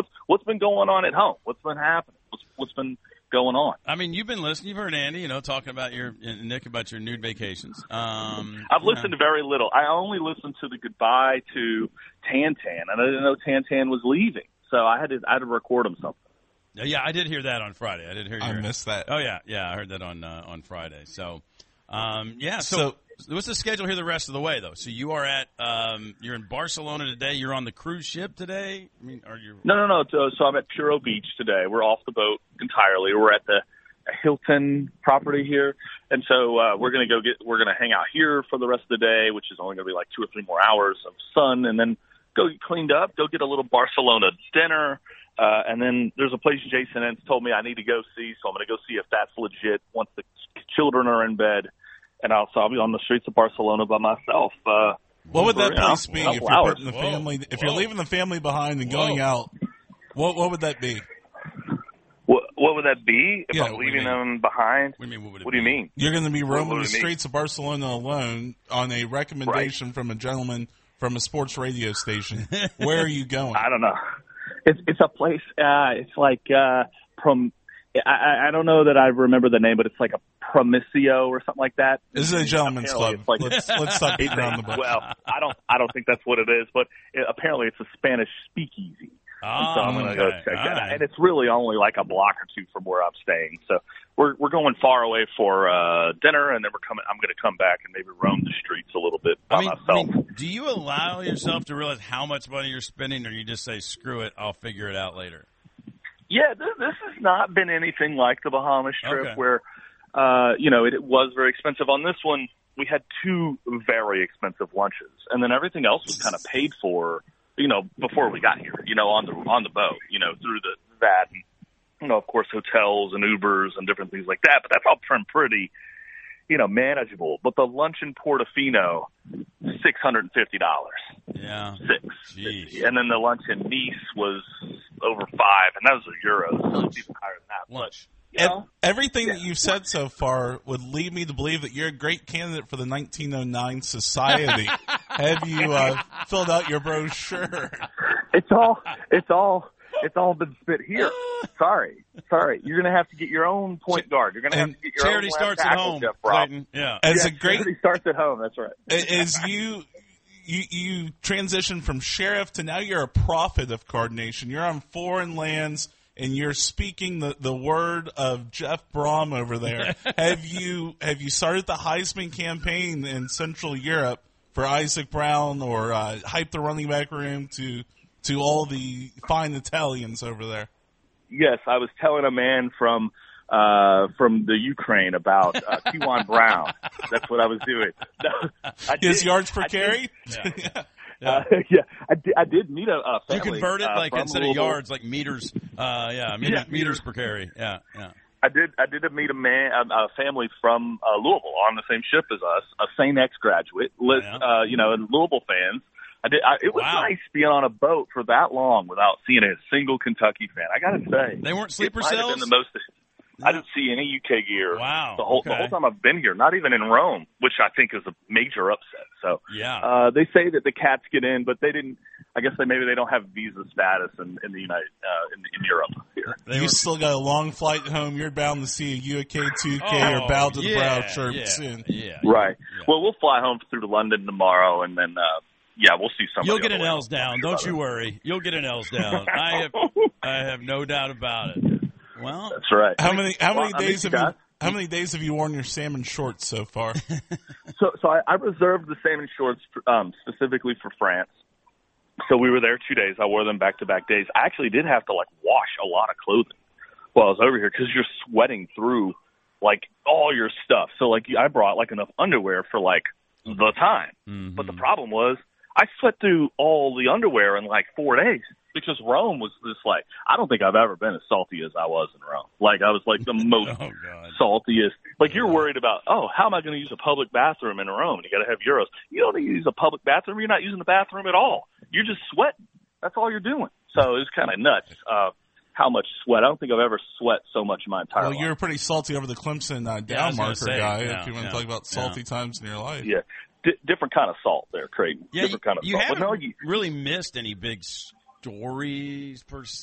What's been going on at home? What's been happening? What's been going on? I mean, you've been listening. You've heard Andy, talking about Nick about your nude vacations. I've listened to very little. I only listened to the goodbye to Tantan, and I didn't know Tantan was leaving, so I had to record him something. Yeah, I did hear that on Friday. I did hear. I missed that. Oh yeah, I heard that on Friday. So, So what's the schedule here the rest of the way though? So you are you're in Barcelona today. You're on the cruise ship today. I mean, are you? No. So I'm at Puro Beach today. We're off the boat entirely. We're at the Hilton property here, and so we're gonna hang out here for the rest of the day, which is only gonna be like 2 or 3 more hours of sun, and then go get cleaned up, go get a little Barcelona dinner. And then there's a place Jason Entz told me I need to go see, so I'm going to go see if that's legit once the children are in bed. And I'll be on the streets of Barcelona by myself. What would that place be if you're putting the family? If you're Whoa. leaving the family behind and going out, what would that be? What would that be if Yeah, I'm what do leaving you mean? them behind? What do you mean? What do you mean? You're going to be roaming What the do you mean? streets of Barcelona alone on a recommendation from a gentleman from a sports radio station. Where are you going? I don't know. It's a place. It's like I don't know that I remember the name, but it's like a Promisio or something like that. This is a gentleman's club. Apparently it's like, Let's stop beating around the bush. Well, I don't think that's what it is, but apparently it's a Spanish speakeasy. And so I'm going to go check that out. Right. And it's really only like a block or two from where I'm staying. So we're going far away for dinner, and then I'm going to come back and maybe roam the streets a little bit by myself. Do you allow yourself to realize how much money you're spending, or you just say, screw it, I'll figure it out later? Yeah, this has not been anything like the Bahamas trip Okay. where, it was very expensive. On this one, we had 2 very expensive lunches, and then everything else was kind of paid for, before we got here, on the boat, through that. And, of course, hotels and Ubers and different things like that, but that's all pretty, manageable. But the lunch in Portofino, $650. Yeah. $650. And then the lunch in Nice was over $5, and that was euros, so it's even higher than that. Lunch. Everything that you've said so far would lead me to believe that you're a great candidate for the 1909 Society. Have you filled out your brochure? It's all been spit here. Sorry. You're going to have to get your own point guard. You're going to have to get your Charity own starts at tackle, home, Jeff Brown. Clayton. Yeah. Charity starts at home. That's right. As you transition from sheriff to now you're a prophet of Card Nation. You're on foreign lands and you're speaking the word of Jeff Brom over there. Have you started the Heisman campaign in Central Europe for Isaac Brown, or hype the running back room to all the fine Italians over there? Yes, I was telling a man from the Ukraine about Kewan Brown. That's what I was doing. No, His yards per carry? I did meet a You family. converted instead of Louisville. yards, like meters. Meters per carry. Yeah. I did meet a family from Louisville on the same ship as us, a St. X graduate, and Louisville fans. It was nice being on a boat for that long without seeing a single Kentucky fan. I got to say, They weren't sleeper it might have cells? been the most. I didn't see any UK gear. Wow, The whole time I've been here, not even in Rome, which I think is a major upset. So they say that the Cats get in, but they didn't. I guess maybe they don't have visa status in the United in Europe here. You still got a long flight home. You're bound to see a UK 2K or Bow to the Brow shirt soon. Yeah. Right. Yeah. Well, we'll fly home through to London tomorrow, and then we'll see somebody. You'll get an L's down. Don't you worry. You'll get an L's down. I have no doubt about it. Well, that's right. How many days have you worn your salmon shorts so far? So I reserved the salmon shorts specifically for France. So we were there 2 days. I wore them back-to-back days. I actually did have to wash a lot of clothing while I was over here because you're sweating through all your stuff. So I brought enough underwear for the time. Mm-hmm. But the problem was I sweat through all the underwear in 4 days. Because Rome was just I don't think I've ever been as salty as I was in Rome. I was the most saltiest. You're worried about, how am I going to use a public bathroom in Rome? You got to have euros. You don't use a public bathroom. You're not using the bathroom at all. You're just sweating. That's all you're doing. So it was kind of nuts how much sweat. I don't think I've ever sweat so much in my entire life. Well, you were pretty salty over the Clemson down marker guy. If you want to talk about salty times in your life. Yeah. Different kind of salt there, Creighton. Yeah, different kind of you salt. haven't really missed any big stories per se.